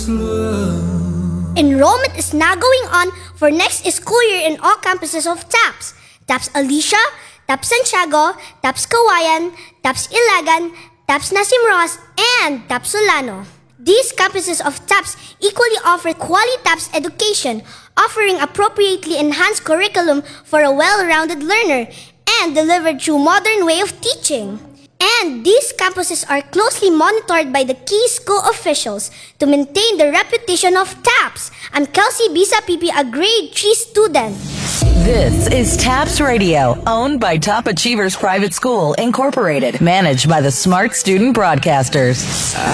Enrollment is now going on for next school year in all campuses of TAPS. TAPS Alicia, TAPS Santiago, TAPS Kawayan, TAPS Ilagan, TAPS Nasim Roas, and TAPS Solano. These campuses of TAPS equally offer quality TAPS education, offering appropriately enhanced curriculum for a well-rounded learner and delivered through modern way of teaching. And these campuses are closely monitored by the key school officials to maintain the reputation of TAPS. I'm Kelsey Bisa Pipi, a grade 3 student. This is TAPS Radio, owned by Top Achievers Private School, Incorporated, managed by the Smart Student Broadcasters.